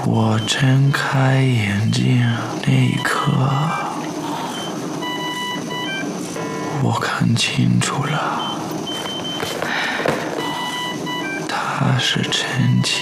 我睁开眼睛那一刻，我看清楚了，他是陈奇。